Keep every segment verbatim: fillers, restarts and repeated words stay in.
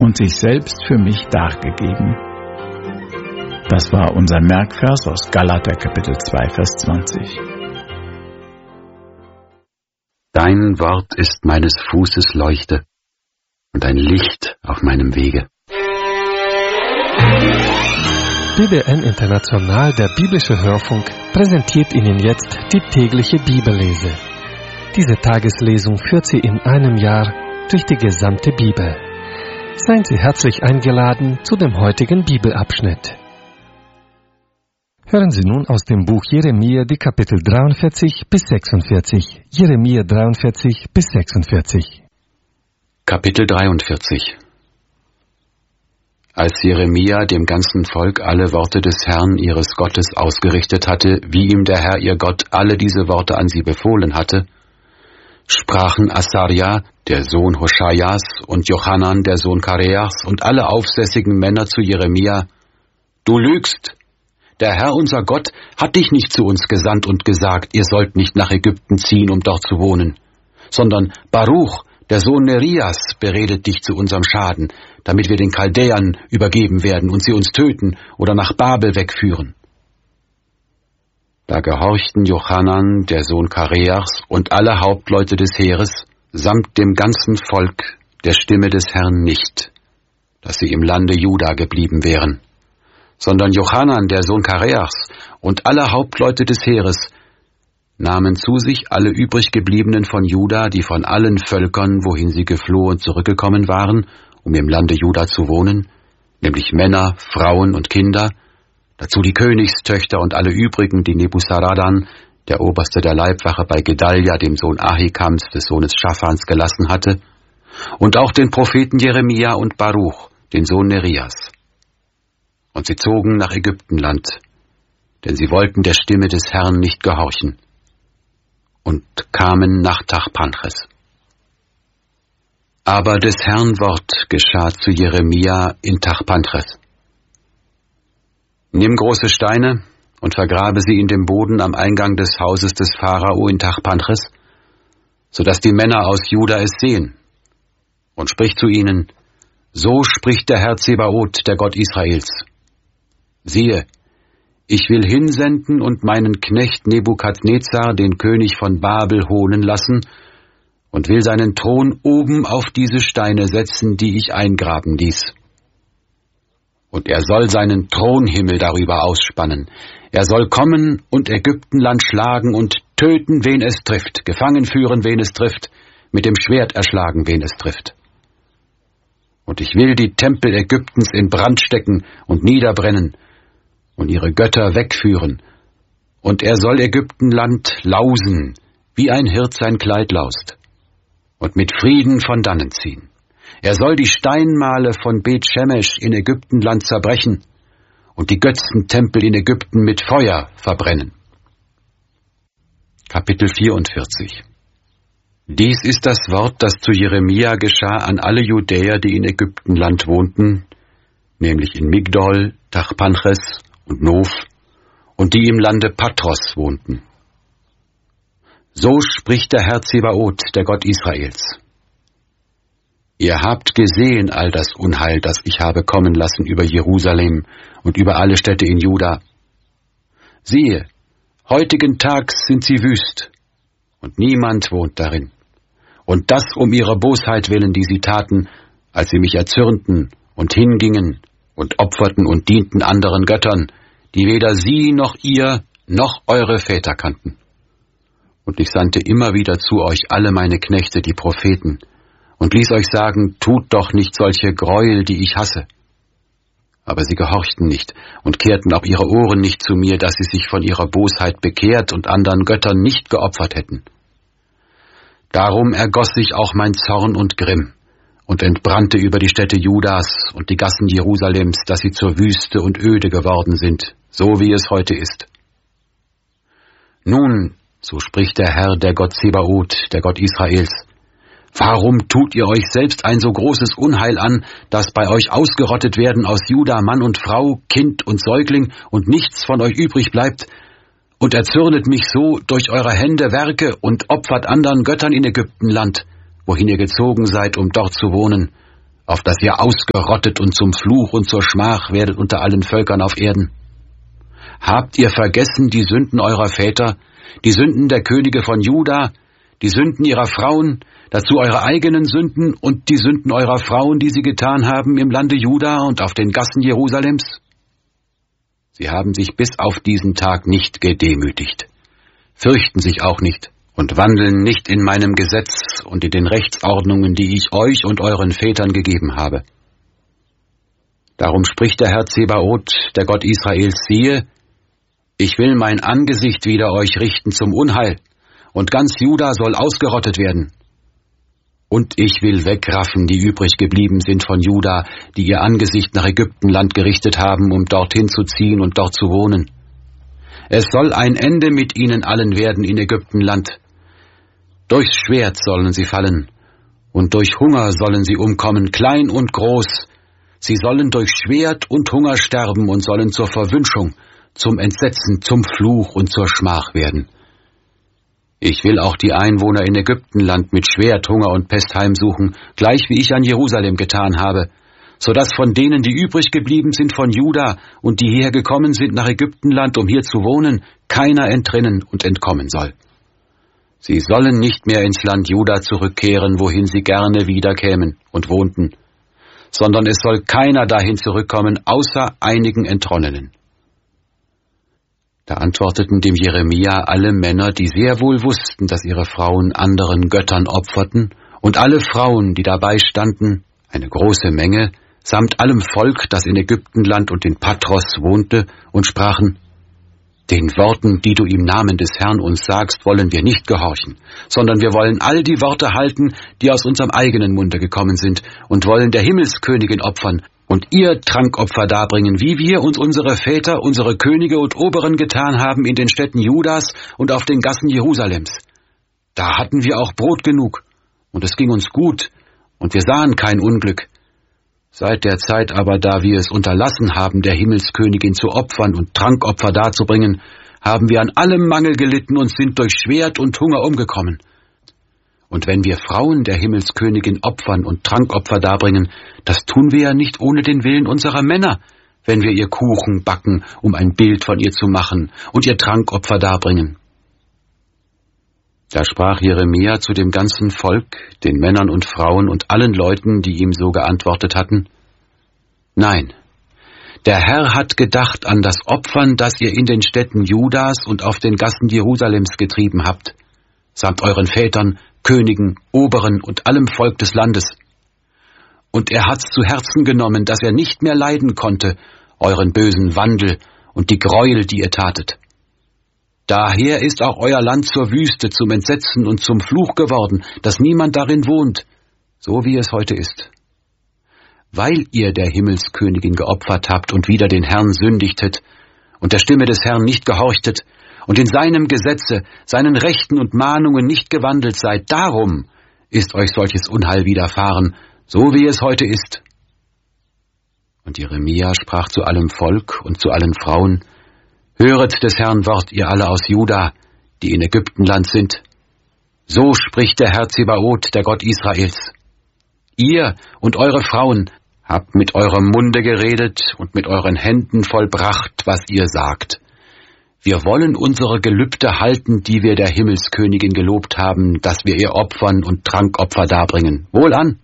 und sich selbst für mich dargegeben. Das war unser Merkvers aus Galater Kapitel zwei, Vers zwanzig. Dein Wort ist meines Fußes Leuchte und ein Licht auf meinem Wege. B W N International, der biblische Hörfunk, präsentiert Ihnen jetzt die tägliche Bibellese. Diese Tageslesung führt Sie in einem Jahr durch die gesamte Bibel. Seien Sie herzlich eingeladen zu dem heutigen Bibelabschnitt. Hören Sie nun aus dem Buch Jeremia die Kapitel dreiundvierzig bis sechsundvierzig. Jeremia dreiundvierzig bis sechsundvierzig. Kapitel dreiundvierzig. Als Jeremia dem ganzen Volk alle Worte des Herrn ihres Gottes ausgerichtet hatte, wie ihm der Herr ihr Gott alle diese Worte an sie befohlen hatte, sprachen Asaria, der Sohn Hoschaias, und Jochanan, der Sohn Kareas, und alle aufsässigen Männer zu Jeremia: Du lügst! Der Herr unser Gott hat dich nicht zu uns gesandt und gesagt, ihr sollt nicht nach Ägypten ziehen, um dort zu wohnen, sondern Baruch, der Sohn Nerias, beredet dich zu unserem Schaden, damit wir den Chaldäern übergeben werden und sie uns töten oder nach Babel wegführen. Da gehorchten Jochanan, der Sohn Kareas, und alle Hauptleute des Heeres, samt dem ganzen Volk, der Stimme des Herrn nicht, dass sie im Lande Juda geblieben wären, sondern Jochanan, der Sohn Kareas, und alle Hauptleute des Heeres nahmen zu sich alle übriggebliebenen von Juda, die von allen Völkern, wohin sie geflohen, zurückgekommen waren, um im Lande Juda zu wohnen, nämlich Männer, Frauen und Kinder, dazu die Königstöchter und alle übrigen, die Nebuzaradan, der Oberste der Leibwache, bei Gedalia, dem Sohn Ahikams, des Sohnes Schaphans, gelassen hatte, und auch den Propheten Jeremia und Baruch, den Sohn Nerias. Und sie zogen nach Ägyptenland, denn sie wollten der Stimme des Herrn nicht gehorchen, und kamen nach Tachpanches. Aber des Herrn Wort geschah zu Jeremia in Tachpanches: Nimm große Steine und vergrabe sie in dem Boden am Eingang des Hauses des Pharao in Tachpanches, so dass die Männer aus Juda es sehen, und sprich zu ihnen: So spricht der Herr Zebaoth, der Gott Israels: Siehe, ich will hinsenden und meinen Knecht Nebukadnezar, den König von Babel, holen lassen, und will seinen Thron oben auf diese Steine setzen, die ich eingraben ließ. Und er soll seinen Thronhimmel darüber ausspannen. Er soll kommen und Ägyptenland schlagen und töten, wen es trifft, gefangen führen, wen es trifft, mit dem Schwert erschlagen, wen es trifft. Und ich will die Tempel Ägyptens in Brand stecken und niederbrennen und ihre Götter wegführen. Und er soll Ägyptenland lausen, wie ein Hirt sein Kleid laust, und mit Frieden von dannen ziehen. Er soll die Steinmale von Bet-Shemesh in Ägyptenland zerbrechen und die Götzentempel in Ägypten mit Feuer verbrennen. Kapitel vierundvierzig. Dies ist das Wort, das zu Jeremia geschah an alle Judäer, die in Ägyptenland wohnten, nämlich in Migdol, Tachpanches und Nof, und die im Lande Patros wohnten. So spricht der Herr Zebaoth, der Gott Israels: Ihr habt gesehen all das Unheil, das ich habe kommen lassen über Jerusalem und über alle Städte in Juda. Siehe, heutigen Tags sind sie wüst, und niemand wohnt darin. Und das um ihrer Bosheit willen, die sie taten, als sie mich erzürnten und hingingen und opferten und dienten anderen Göttern, die weder sie noch ihr noch eure Väter kannten. Und ich sandte immer wieder zu euch alle meine Knechte, die Propheten, und ließ euch sagen, tut doch nicht solche Gräuel, die ich hasse. Aber sie gehorchten nicht und kehrten auch ihre Ohren nicht zu mir, dass sie sich von ihrer Bosheit bekehrt und anderen Göttern nicht geopfert hätten. Darum ergoss sich auch mein Zorn und Grimm und entbrannte über die Städte Judas und die Gassen Jerusalems, dass sie zur Wüste und öde geworden sind, so wie es heute ist. Nun, so spricht der Herr, der Gott Zebaoth, der Gott Israels: Warum tut ihr euch selbst ein so großes Unheil an, dass bei euch ausgerottet werden aus Juda Mann und Frau, Kind und Säugling, und nichts von euch übrig bleibt, und erzürnet mich so durch eure Hände Werke und opfert anderen Göttern in Ägyptenland, wohin ihr gezogen seid, um dort zu wohnen, auf dass ihr ausgerottet und zum Fluch und zur Schmach werdet unter allen Völkern auf Erden? Habt ihr vergessen die Sünden eurer Väter, die Sünden der Könige von Juda, die Sünden ihrer Frauen, dazu eure eigenen Sünden und die Sünden eurer Frauen, die sie getan haben im Lande Juda und auf den Gassen Jerusalems? Sie haben sich bis auf diesen Tag nicht gedemütigt, fürchten sich auch nicht und wandeln nicht in meinem Gesetz und in den Rechtsordnungen, die ich euch und euren Vätern gegeben habe. Darum spricht der Herr Zebaoth, der Gott Israels, siehe, ich will mein Angesicht wider euch richten zum Unheil, und ganz Juda soll ausgerottet werden. Und ich will wegraffen, die übrig geblieben sind von Juda, die ihr Angesicht nach Ägyptenland gerichtet haben, um dorthin zu ziehen und dort zu wohnen. Es soll ein Ende mit ihnen allen werden in Ägyptenland. Durchs Schwert sollen sie fallen, und durch Hunger sollen sie umkommen, klein und groß. Sie sollen durch Schwert und Hunger sterben und sollen zur Verwünschung, zum Entsetzen, zum Fluch und zur Schmach werden. Ich will auch die Einwohner in Ägyptenland mit Schwert, Hunger und Pest heimsuchen, gleich wie ich an Jerusalem getan habe, so dass von denen, die übrig geblieben sind von Juda und die hierher gekommen sind nach Ägyptenland, um hier zu wohnen, keiner entrinnen und entkommen soll. Sie sollen nicht mehr ins Land Juda zurückkehren, wohin sie gerne wiederkämen und wohnten, sondern es soll keiner dahin zurückkommen, außer einigen Entronnenen. Da antworteten dem Jeremia alle Männer, die sehr wohl wussten, dass ihre Frauen anderen Göttern opferten, und alle Frauen, die dabei standen, eine große Menge, samt allem Volk, das in Ägyptenland und in Patros wohnte, und sprachen, den Worten, die du im Namen des Herrn uns sagst, wollen wir nicht gehorchen, sondern wir wollen all die Worte halten, die aus unserem eigenen Munde gekommen sind, und wollen der Himmelskönigin opfern, und ihr Trankopfer darbringen, wie wir und unsere Väter, unsere Könige und Oberen getan haben in den Städten Judas und auf den Gassen Jerusalems. Da hatten wir auch Brot genug, und es ging uns gut, und wir sahen kein Unglück. Seit der Zeit aber, da wir es unterlassen haben, der Himmelskönigin zu opfern und Trankopfer darzubringen, haben wir an allem Mangel gelitten und sind durch Schwert und Hunger umgekommen. Und wenn wir Frauen der Himmelskönigin opfern und Trankopfer darbringen, das tun wir ja nicht ohne den Willen unserer Männer, wenn wir ihr Kuchen backen, um ein Bild von ihr zu machen, und ihr Trankopfer darbringen. Da sprach Jeremia zu dem ganzen Volk, den Männern und Frauen und allen Leuten, die ihm so geantwortet hatten, Nein, der Herr hat gedacht an das Opfern, das ihr in den Städten Judas und auf den Gassen Jerusalems getrieben habt, samt euren Vätern, Königen, Oberen und allem Volk des Landes. Und er hat's zu Herzen genommen, dass er nicht mehr leiden konnte, euren bösen Wandel und die Gräuel, die ihr tatet. Daher ist auch euer Land zur Wüste, zum Entsetzen und zum Fluch geworden, dass niemand darin wohnt, so wie es heute ist. Weil ihr der Himmelskönigin geopfert habt und wider den Herrn sündigtet und der Stimme des Herrn nicht gehorchtet und in seinem Gesetze, seinen Rechten und Mahnungen nicht gewandelt seid, darum ist euch solches Unheil widerfahren, so wie es heute ist. Und Jeremia sprach zu allem Volk und zu allen Frauen, Höret des Herrn Wort, ihr alle aus Juda, die in Ägyptenland sind. So spricht der Herr Zebaoth, der Gott Israels. Ihr und eure Frauen habt mit eurem Munde geredet und mit euren Händen vollbracht, was ihr sagt. Wir wollen unsere Gelübde halten, die wir der Himmelskönigin gelobt haben, dass wir ihr Opfern und Trankopfer darbringen. Wohlan!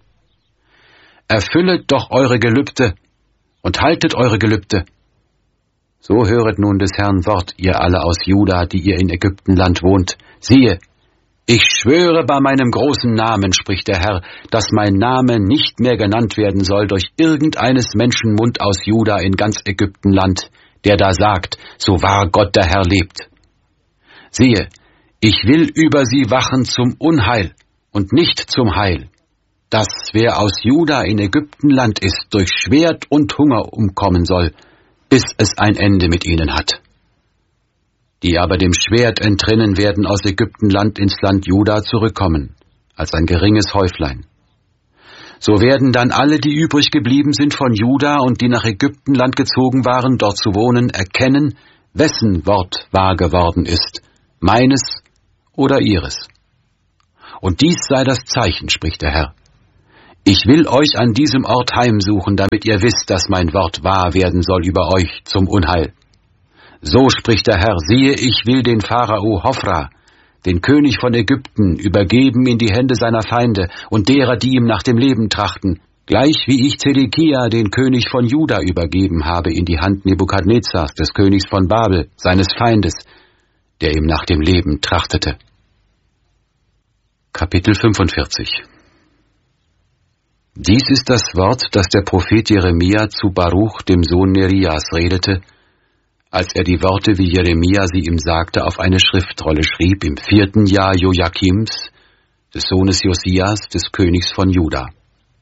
Erfüllet doch eure Gelübde und haltet eure Gelübde. So höret nun des Herrn Wort, ihr alle aus Juda, die ihr in Ägyptenland wohnt. Siehe, ich schwöre bei meinem großen Namen, spricht der Herr, dass mein Name nicht mehr genannt werden soll durch irgendeines Menschen Mund aus Juda in ganz Ägyptenland, der da sagt, so wahr Gott der Herr lebt. Siehe, ich will über sie wachen zum Unheil und nicht zum Heil, dass wer aus Juda in Ägyptenland ist, durch Schwert und Hunger umkommen soll, bis es ein Ende mit ihnen hat. Die aber dem Schwert entrinnen werden aus Ägyptenland ins Land Juda zurückkommen, als ein geringes Häuflein. So werden dann alle, die übrig geblieben sind von Juda und die nach Ägyptenland gezogen waren, dort zu wohnen, erkennen, wessen Wort wahr geworden ist, meines oder ihres. Und dies sei das Zeichen, spricht der Herr. Ich will euch an diesem Ort heimsuchen, damit ihr wisst, dass mein Wort wahr werden soll über euch zum Unheil. So spricht der Herr, siehe, ich will den Pharao Hophra, den König von Ägypten, übergeben in die Hände seiner Feinde und derer, die ihm nach dem Leben trachten, gleich wie ich Zedekia, den König von Juda, übergeben habe in die Hand Nebukadnezars, des Königs von Babel, seines Feindes, der ihm nach dem Leben trachtete. Kapitel fünfundvierzig. Dies ist das Wort, das der Prophet Jeremia zu Baruch, dem Sohn Nerias, redete, als er die Worte, wie Jeremia sie ihm sagte, auf eine Schriftrolle schrieb, im vierten Jahr Joachims, des Sohnes Josias, des Königs von Juda.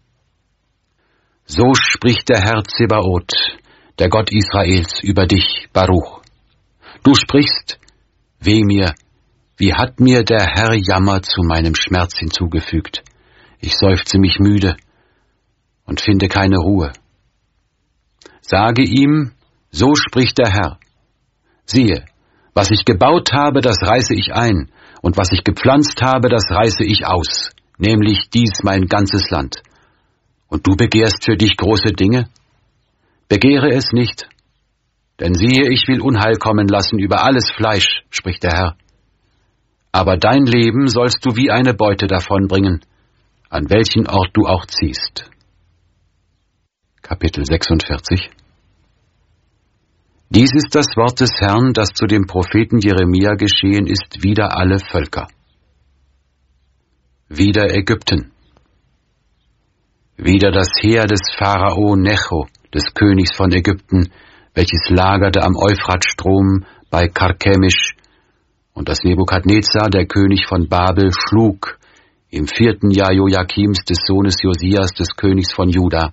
So spricht der Herr Zebaoth, der Gott Israels, über dich, Baruch. Du sprichst, weh mir, wie hat mir der Herr Jammer zu meinem Schmerz hinzugefügt. Ich seufze mich müde und finde keine Ruhe. Sage ihm, so spricht der Herr. Siehe, was ich gebaut habe, das reiße ich ein, und was ich gepflanzt habe, das reiße ich aus, nämlich dies mein ganzes Land. Und du begehrst für dich große Dinge? Begehre es nicht, denn siehe, ich will Unheil kommen lassen über alles Fleisch, spricht der Herr. Aber dein Leben sollst du wie eine Beute davonbringen, an welchen Ort du auch ziehst. Kapitel sechsundvierzig. Dies ist das Wort des Herrn, das zu dem Propheten Jeremia geschehen ist, wider alle Völker. Wider Ägypten. Wider das Heer des Pharao Necho, des Königs von Ägypten, welches lagerte am Euphratstrom bei Karkemisch, und das Nebukadnezar, der König von Babel, schlug im vierten Jahr Joachims, des Sohnes Josias, des Königs von Juda.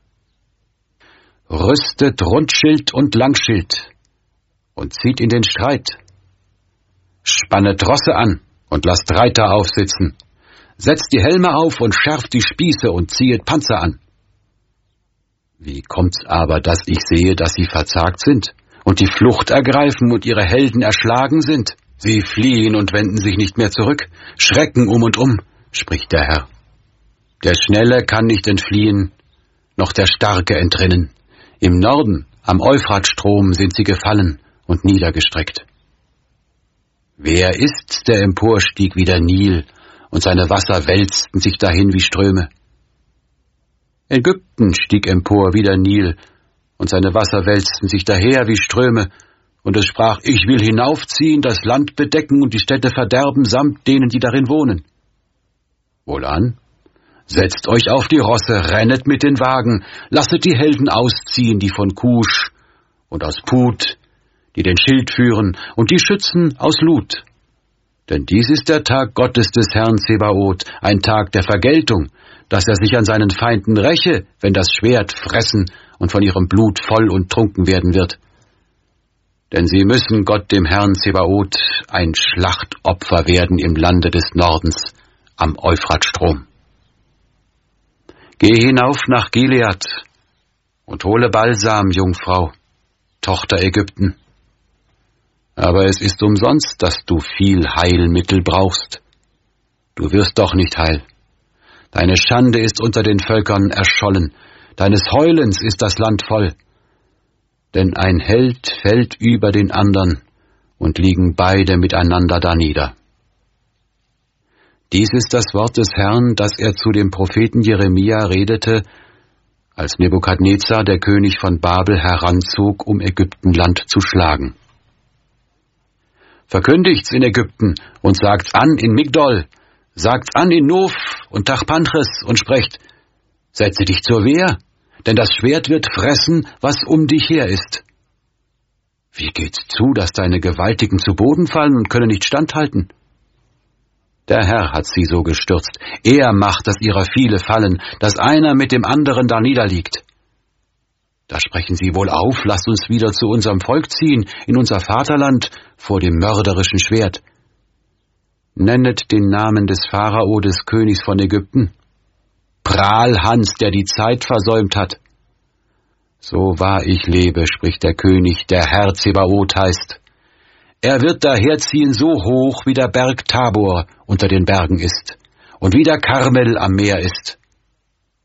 Rüstet Rundschild und Langschild und zieht in den Streit. Spannet Rosse an und lasst Reiter aufsitzen. Setzt die Helme auf und schärft die Spieße und ziehet Panzer an. Wie kommt's aber, dass ich sehe, dass sie verzagt sind und die Flucht ergreifen und ihre Helden erschlagen sind? Sie fliehen und wenden sich nicht mehr zurück, schrecken um und um, spricht der Herr. Der Schnelle kann nicht entfliehen, noch der Starke entrinnen. Im Norden, am Euphratstrom, sind sie gefallen und niedergestreckt. Wer ist's, der emporstieg wie der Nil, und seine Wasser wälzten sich dahin wie Ströme? Ägypten stieg empor wie der Nil, und seine Wasser wälzten sich daher wie Ströme, und es sprach, ich will hinaufziehen, das Land bedecken und die Städte verderben, samt denen, die darin wohnen. Wohlan, setzt euch auf die Rosse, rennet mit den Wagen, lasset die Helden ausziehen, die von Kusch und aus Put, die den Schild führen, und die Schützen aus Lut. Denn dies ist der Tag Gottes des Herrn Zebaoth, ein Tag der Vergeltung, dass er sich an seinen Feinden räche, wenn das Schwert fressen und von ihrem Blut voll und trunken werden wird. Denn sie müssen Gott dem Herrn Zebaoth ein Schlachtopfer werden im Lande des Nordens, am Euphratstrom. Geh hinauf nach Gilead und hole Balsam, Jungfrau, Tochter Ägypten. Aber es ist umsonst, dass du viel Heilmittel brauchst. Du wirst doch nicht heil. Deine Schande ist unter den Völkern erschollen, deines Heulens ist das Land voll. Denn ein Held fällt über den andern, und liegen beide miteinander danieder. Dies ist das Wort des Herrn, das er zu dem Propheten Jeremia redete, als Nebukadnezar, der König von Babel, heranzog, um Ägyptenland zu schlagen. Verkündigt's in Ägypten und sagt's an in Migdol, sagt's an in Nof und Tachpanches und sprecht, setze dich zur Wehr, denn das Schwert wird fressen, was um dich her ist. Wie geht's zu, dass deine Gewaltigen zu Boden fallen und können nicht standhalten? Der Herr hat sie so gestürzt. Er macht, dass ihrer viele fallen, dass einer mit dem anderen da niederliegt. Da sprechen sie wohl auf, lasst uns wieder zu unserem Volk ziehen, in unser Vaterland, vor dem mörderischen Schwert. Nennet den Namen des Pharao, des Königs von Ägypten. Prahlhans, der die Zeit versäumt hat. So wahr ich lebe, spricht der König, der Herr Zebaoth heißt. Er wird daherziehen so hoch, wie der Berg Tabor unter den Bergen ist und wie der Karmel am Meer ist.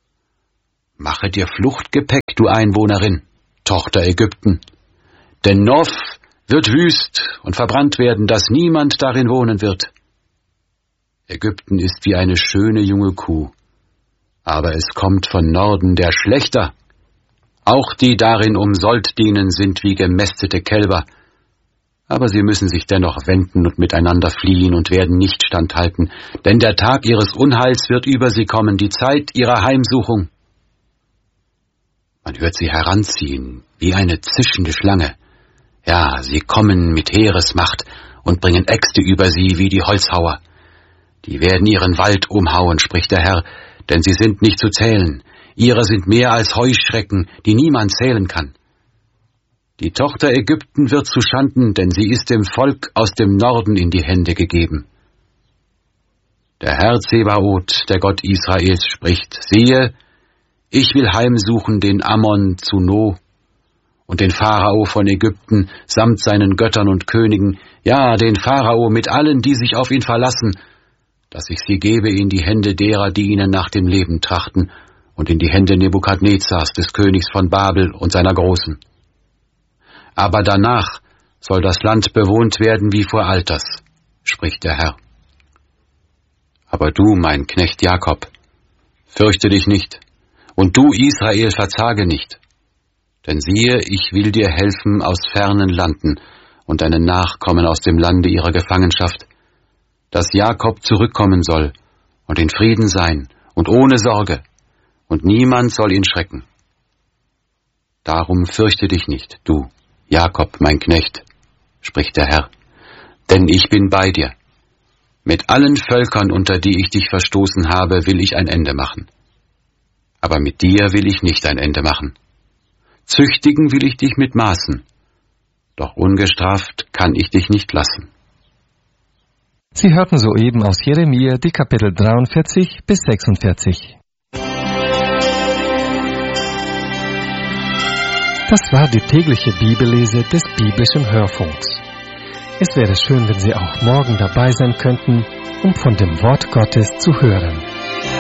Mache dir Fluchtgepäck, du Einwohnerin, Tochter Ägypten. Denn Nov wird wüst und verbrannt werden, dass niemand darin wohnen wird. Ägypten ist wie eine schöne junge Kuh, aber es kommt von Norden der Schlächter. Auch die darin um Sold dienen, sind wie gemästete Kälber, aber sie müssen sich dennoch wenden und miteinander fliehen und werden nicht standhalten, denn der Tag ihres Unheils wird über sie kommen, die Zeit ihrer Heimsuchung. Man hört sie heranziehen, wie eine zischende Schlange. Ja, sie kommen mit Heeresmacht und bringen Äxte über sie wie die Holzhauer. Die werden ihren Wald umhauen, spricht der Herr, denn sie sind nicht zu zählen. Ihre sind mehr als Heuschrecken, die niemand zählen kann. Die Tochter Ägypten wird zu Schanden, denn sie ist dem Volk aus dem Norden in die Hände gegeben. Der Herr Zebaoth, der Gott Israels, spricht, siehe, ich will heimsuchen den Ammon zu No und den Pharao von Ägypten samt seinen Göttern und Königen, ja, den Pharao mit allen, die sich auf ihn verlassen, dass ich sie gebe in die Hände derer, die ihnen nach dem Leben trachten, und in die Hände Nebukadnezars, des Königs von Babel und seiner Großen. Aber danach soll das Land bewohnt werden wie vor Alters, spricht der Herr. Aber du, mein Knecht Jakob, fürchte dich nicht, und du, Israel, verzage nicht. Denn siehe, ich will dir helfen aus fernen Landen und deinen Nachkommen aus dem Lande ihrer Gefangenschaft, dass Jakob zurückkommen soll und in Frieden sein und ohne Sorge, und niemand soll ihn schrecken. Darum fürchte dich nicht, du, Jakob, mein Knecht, spricht der Herr, denn ich bin bei dir. Mit allen Völkern, unter die ich dich verstoßen habe, will ich ein Ende machen. Aber mit dir will ich nicht ein Ende machen. Züchtigen will ich dich mit Maßen, doch ungestraft kann ich dich nicht lassen. Sie hörten soeben aus Jeremia die Kapitel dreiundvierzig bis sechsundvierzig. Das war die tägliche Bibellese des biblischen Hörfunks. Es wäre schön, wenn Sie auch morgen dabei sein könnten, um von dem Wort Gottes zu hören.